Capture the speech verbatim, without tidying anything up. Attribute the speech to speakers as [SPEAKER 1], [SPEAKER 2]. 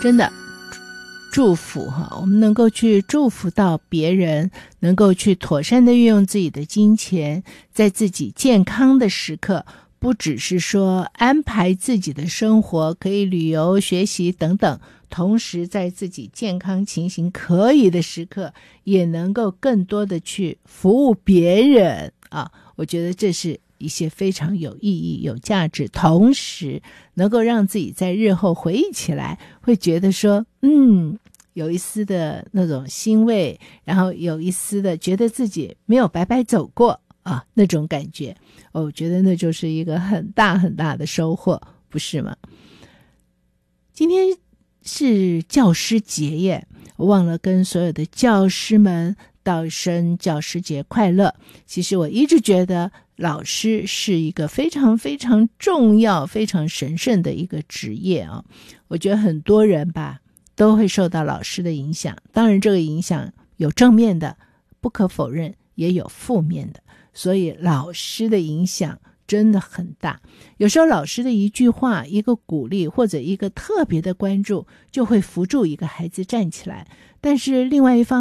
[SPEAKER 1] 真的祝福哈，我们能够去祝福到别人，能够去妥善的运用自己的金钱，在自己健康的时刻，不只是说安排自己的生活，可以旅游、学习等等，同时在自己健康情形可以的时刻，也能够更多的去服务别人啊！我觉得这是一些非常有意义、有价值，同时能够让自己在日后回忆起来，会觉得说，嗯，有一丝的那种欣慰，然后有一丝的觉得自己没有白白走过啊，那种感觉，哦，我觉得那就是一个很大很大的收获，不是吗？今天是教师节耶，我忘了跟所有的教师们道一声教师节快乐。其实我一直觉得老师是一个非常非常重要、非常神圣的一个职业啊。我觉得很多人吧都会受到老师的影响，当然这个影响有正面的，不可否认，也有负面的，所以老师的影响真的很大。有时候老师的一句话、一个鼓励或者一个特别的关注，就会扶助一个孩子站起来。但是另外一方